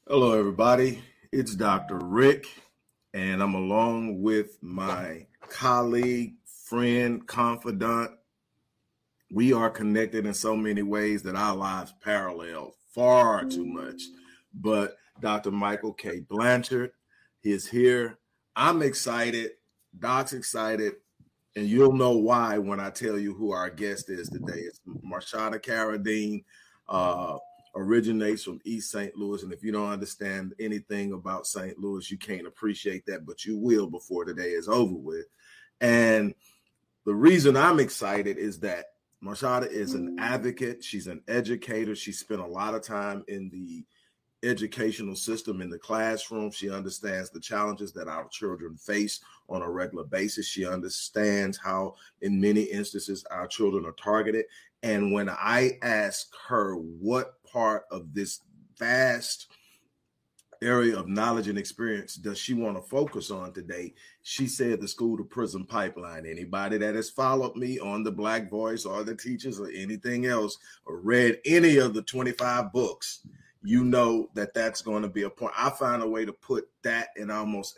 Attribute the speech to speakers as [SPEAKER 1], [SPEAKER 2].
[SPEAKER 1] Hello, everybody. It's Dr. Rick, and I'm along with my colleague, friend, confidant. We are connected in so many ways that our lives parallel far too much. But Dr. Michael K. Blanchard is here. I'm excited. Doc's excited. And you'll know why when I tell you who our guest is today. It's Marshada Carradine, uh, originates from East St. Louis. And if you don't understand anything about St. Louis, you can't appreciate that, but you will before the day is over with. And the reason I'm excited is that Marshada is an advocate. She's an educator. She spent a lot of time in the educational system in the classroom. She understands the challenges that our children face on a regular basis. She understands how, in many instances, our children are targeted. And when I ask her what part of this vast area of knowledge and experience does she want to focus on today, she said the school to prison pipeline. Anybody that has followed me on the Black Voice or the teachers or anything else or read any of the 25 books, you know that that's going to be a point. I find a way to put that in almost